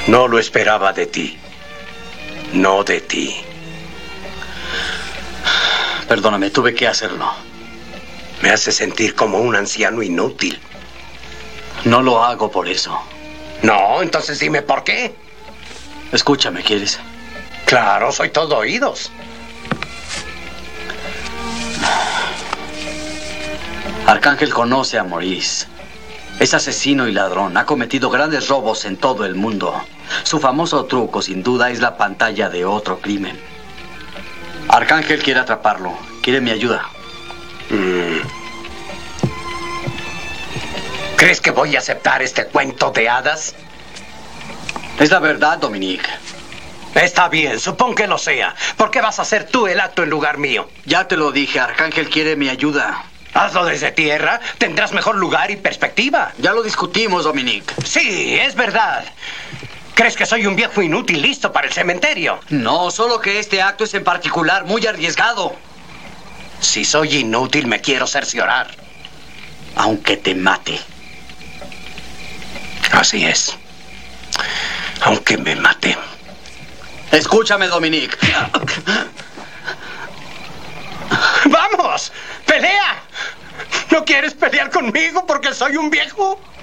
No lo esperaba de ti. No de ti. Perdóname, tuve que hacerlo. Me hace sentir como un anciano inútil. No lo hago por eso. No, entonces dime por qué. Escúchame, ¿quieres? Claro, soy todo oídos. Arcángel conoce a Maurice. Es asesino y ladrón. Ha cometido grandes robos en todo el mundo. Su famoso truco, sin duda, es la pantalla de otro crimen. Arcángel quiere atraparlo. Quiere mi ayuda. ¿Crees que voy a aceptar este cuento de hadas? Es la verdad, Dominique. Está bien, supón que lo sea. ¿Por qué vas a hacer tú el acto en lugar mío? Ya te lo dije, Arcángel quiere mi ayuda. Hazlo desde tierra, tendrás mejor lugar y perspectiva. Ya lo discutimos, Dominique. Sí, es verdad. ¿Crees que soy un viejo inútil listo para el cementerio? No, solo que este acto es en particular muy arriesgado. Si soy inútil, me quiero cerciorar. Aunque te mate. Así es. Aunque me mate. Escúchame, Dominique. ¡Vamos! ¡Pelea! ¿No quieres pelear conmigo porque soy un viejo?